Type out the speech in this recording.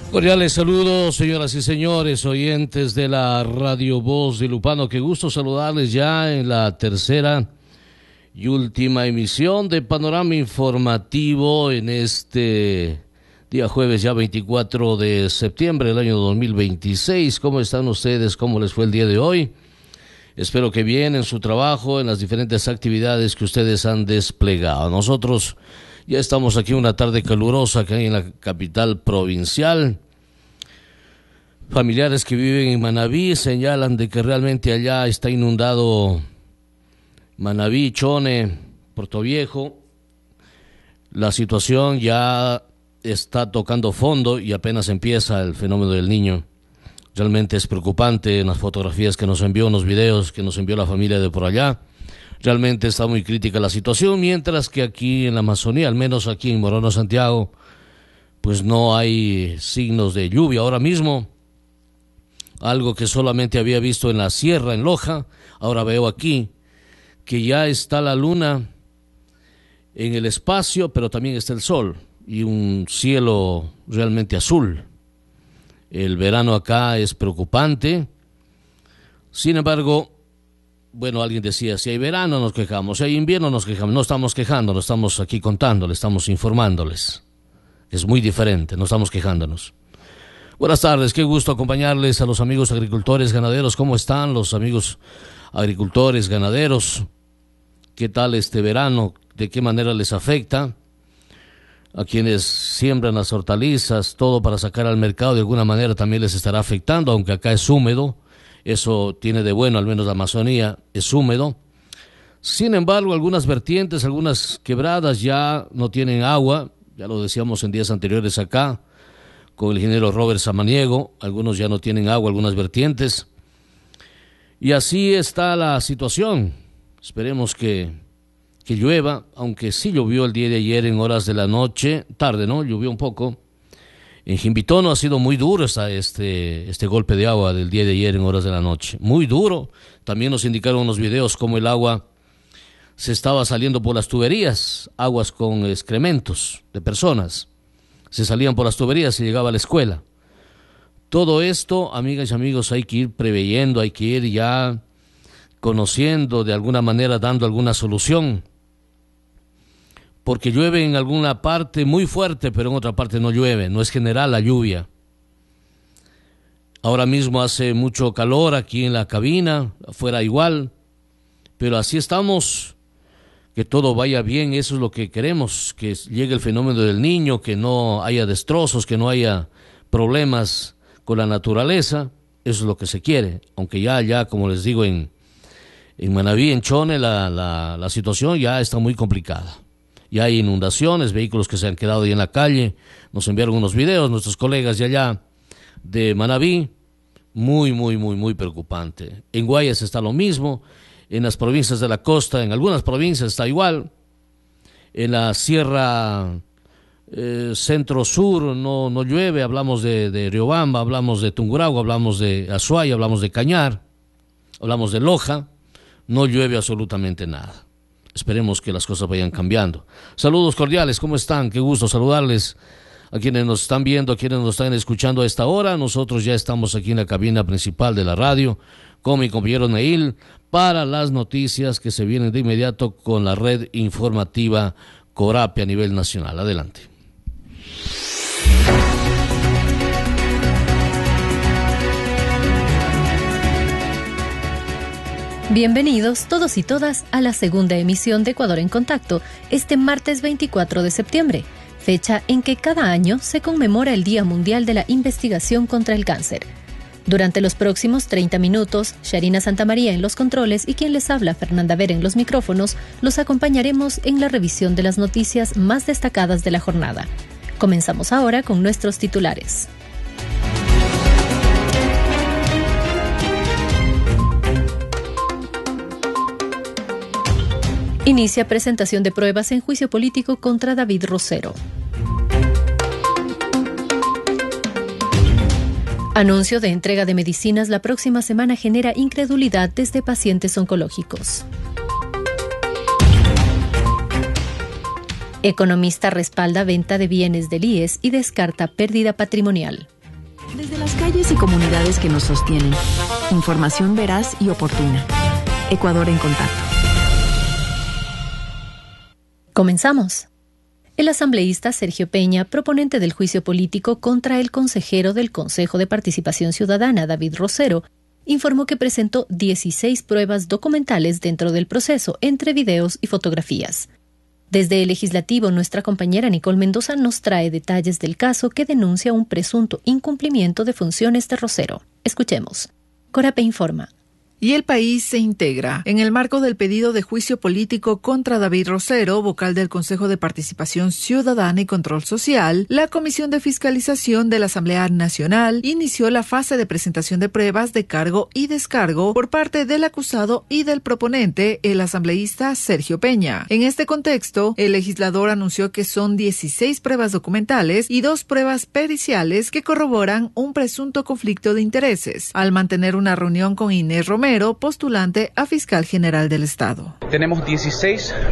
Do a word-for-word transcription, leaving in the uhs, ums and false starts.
Cordiales saludos, señoras y señores, oyentes de la Radio Voz de Lupano. Qué gusto saludarles ya en la tercera y última emisión de Panorama Informativo en este día jueves, ya veinticuatro de septiembre del año dos mil veintiséis. ¿Cómo están ustedes? ¿Cómo les fue el día de hoy? Espero que bien en su trabajo, en las diferentes actividades que ustedes han desplegado. Nosotros ya estamos aquí una tarde calurosa acá en la capital provincial. Familiares que viven en Manabí señalan de que realmente allá está inundado Manabí, Chone, Puerto Viejo. La situación ya está tocando fondo y apenas empieza el fenómeno del Niño. Realmente es preocupante en las fotografías que nos envió, en los videos que nos envió la familia de por allá. Realmente está muy crítica la situación, mientras que aquí en la Amazonía, al menos aquí en Morona, Santiago, pues no hay signos de lluvia ahora mismo. Algo que solamente había visto en la sierra, en Loja, ahora veo aquí que ya está la luna en el espacio, pero también está el sol y un cielo realmente azul. El verano acá es preocupante. Sin embargo, bueno, alguien decía, si hay verano nos quejamos, si hay invierno nos quejamos. No estamos quejando, no estamos aquí contándoles, estamos informándoles. Es muy diferente, no estamos quejándonos. Buenas tardes, qué gusto acompañarles a los amigos agricultores, ganaderos. ¿Cómo están los amigos agricultores, ganaderos? ¿Qué tal este verano? ¿De qué manera les afecta? A quienes siembran las hortalizas, todo para sacar al mercado, de alguna manera también les estará afectando, aunque acá es húmedo. Eso tiene de bueno, al menos la Amazonía es húmedo. Sin embargo, algunas vertientes, algunas quebradas ya no tienen agua. Ya lo decíamos en días anteriores acá, con el ingeniero Robert Samaniego. Algunos ya no tienen agua, algunas vertientes. Y así está la situación. Esperemos que, que llueva, aunque sí llovió el día de ayer en horas de la noche, tarde, ¿no? Llovió un poco. En Jimbitono ha sido muy duro esta, este, este golpe de agua del día de ayer en horas de la noche. Muy duro. También nos indicaron los videos cómo el agua se estaba saliendo por las tuberías, aguas con excrementos de personas. Se salían por las tuberías y llegaba a la escuela. Todo esto, amigas y amigos, hay que ir preveyendo, hay que ir ya conociendo, de alguna manera dando alguna solución. Porque llueve en alguna parte muy fuerte, pero en otra parte no llueve, no es general la lluvia. Ahora mismo hace mucho calor aquí en la cabina, afuera igual, pero así estamos, que todo vaya bien, eso es lo que queremos, que llegue el fenómeno del Niño, que no haya destrozos, que no haya problemas con la naturaleza, eso es lo que se quiere, aunque ya, ya como les digo, en, en Manabí, en Chone, la, la, la situación ya está muy complicada. Ya hay inundaciones, vehículos que se han quedado ahí en la calle. Nos enviaron unos videos nuestros colegas de allá de Manabí. Muy, muy, muy, muy preocupante. En Guayas está lo mismo. En las provincias de la costa, en algunas provincias está igual. En la sierra eh, centro-sur no, no llueve. Hablamos de, de Riobamba, hablamos de Tungurahua, hablamos de Azuay, hablamos de Cañar, hablamos de Loja. No llueve absolutamente nada. Esperemos que las cosas vayan cambiando. Saludos cordiales, ¿cómo están? Qué gusto saludarles a quienes nos están viendo, a quienes nos están escuchando a esta hora. Nosotros ya estamos aquí en la cabina principal de la radio con mi compañero Neil para las noticias que se vienen de inmediato con la red informativa Corape a nivel nacional. Adelante. Bienvenidos todos y todas a la segunda emisión de Ecuador en Contacto, este martes veinticuatro de septiembre, fecha en que cada año se conmemora el Día Mundial de la Investigación contra el Cáncer. Durante los próximos treinta minutos, Sharina Santamaría en los controles y quien les habla, Fernanda Vera en los micrófonos, los acompañaremos en la revisión de las noticias más destacadas de la jornada. Comenzamos ahora con nuestros titulares. Inicia presentación de pruebas en juicio político contra David Rosero. Anuncio de entrega de medicinas la próxima semana genera incredulidad desde pacientes oncológicos. Economista respalda venta de bienes del I E S y descarta pérdida patrimonial. Desde las calles y comunidades que nos sostienen. Información veraz y oportuna. Ecuador en contacto. Comenzamos. El asambleísta Sergio Peña, proponente del juicio político contra el consejero del Consejo de Participación Ciudadana, David Rosero, informó que presentó dieciséis pruebas documentales dentro del proceso, entre videos y fotografías. Desde el Legislativo, nuestra compañera Nicole Mendoza nos trae detalles del caso que denuncia un presunto incumplimiento de funciones de Rosero. Escuchemos. Corape informa. Y el país se integra. En el marco del pedido de juicio político contra David Rosero, vocal del Consejo de Participación Ciudadana y Control Social, la Comisión de Fiscalización de la Asamblea Nacional inició la fase de presentación de pruebas de cargo y descargo por parte del acusado y del proponente, el asambleísta Sergio Peña. En este contexto, el legislador anunció que son dieciséis pruebas documentales y dos pruebas periciales que corroboran un presunto conflicto de intereses, al mantener una reunión con Inés Romero, postulante a fiscal general del Estado. Tenemos dieciséis